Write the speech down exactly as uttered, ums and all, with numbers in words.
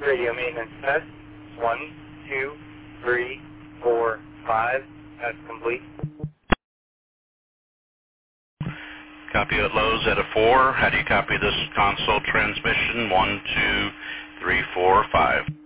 Radio maintenance test. One, two, three, four, five. That's complete. Copy at Lowe's at a four. How do you copy this console transmission? One, two, three, four, five.